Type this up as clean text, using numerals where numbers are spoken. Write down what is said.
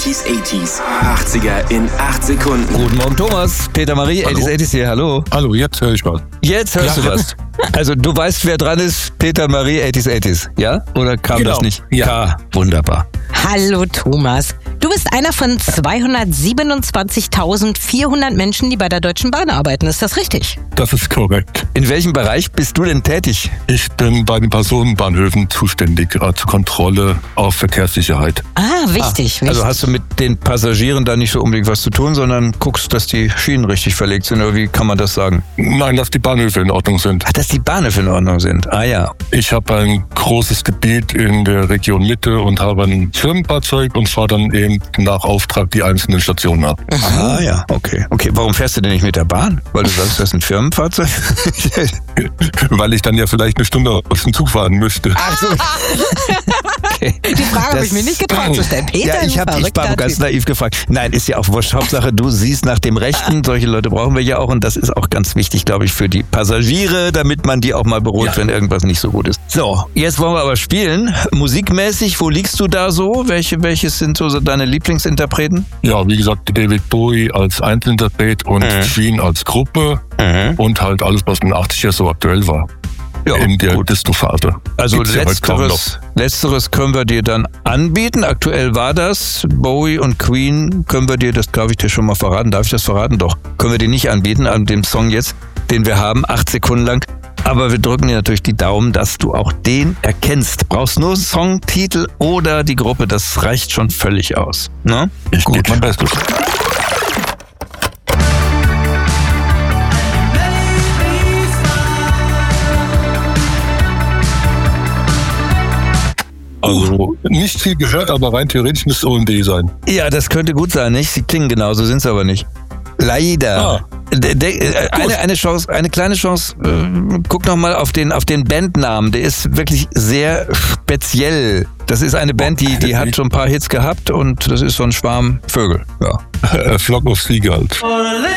80s. 80er in 8 Sekunden. Guten Morgen, Thomas. Peter Marie, 80s hier, hallo. Hallo, jetzt höre ich was. Jetzt hörst du was. Also du weißt, wer dran ist? Peter Marie, 80s, ja? Oder kam das nicht? Ja, wunderbar. Hallo Thomas. Du bist einer von 227.400 Menschen, die bei der Deutschen Bahn arbeiten. Ist das richtig? Das ist korrekt. In welchem Bereich bist du denn tätig? Ich bin bei den Personenbahnhöfen zuständig zur Kontrolle auf Verkehrssicherheit. Wichtig. Also hast du mit den Passagieren da nicht so unbedingt was zu tun, sondern guckst, dass die Schienen richtig verlegt sind, oder wie kann man das sagen? Nein, dass die Bahnhöfe in Ordnung sind. Ach, dass die Bahnhöfe in Ordnung sind. Ah ja. Ich habe ein großes Gebiet in der Region Mitte und habe ein Firmenfahrzeug und fahre dann eben nach Auftrag die einzelnen Stationen ab. Ah ja, okay. Okay, warum fährst du denn nicht mit der Bahn? Weil du sagst, das ist ein Firmenfahrzeug? Weil ich dann ja vielleicht eine Stunde aus dem Zug fahren müsste. Ach so. Okay. Die Frage habe ich mir nicht getraut zu stellen. Peter, ich war ganz naiv gefragt. Nein, ist ja auch wurscht. Hauptsache, du siehst nach dem Rechten. Solche Leute brauchen wir ja auch. Und das ist auch ganz wichtig, glaube ich, für die Passagiere, damit man die auch mal beruhigt, wenn irgendwas nicht so gut ist. So, jetzt wollen wir aber spielen. Musikmäßig, wo liegst du da so? Welches sind so deine Lieblingsinterpreten? Ja, wie gesagt, David Bowie als Einzelinterpret und Queen als Gruppe und halt alles, was in den 80er so aktuell war. Ja, in der Disco-Phase. Also letzteres können wir dir dann anbieten. Aktuell war das. Bowie und Queen können wir dir, das darf ich dir schon mal verraten. Darf ich das verraten? Doch. Können wir dir nicht anbieten an dem Song jetzt, den wir haben, 8 Sekunden lang. Aber wir drücken dir natürlich die Daumen, dass du auch den erkennst. Brauchst nur Songtitel oder die Gruppe, das reicht schon völlig aus. Ne? Ich gebe mein Bestes. Also nicht viel gehört, aber rein theoretisch müsste O&D sein. Ja, das könnte gut sein, nicht? Sie klingen genauso, sind es aber nicht. Leider. Eine Chance, eine kleine Chance. Guck noch mal auf den Bandnamen. Der ist wirklich sehr speziell. Das ist eine Band, die hat schon ein paar Hits gehabt und das ist so ein Schwarm Vögel. Ja. Flock of Seagulls.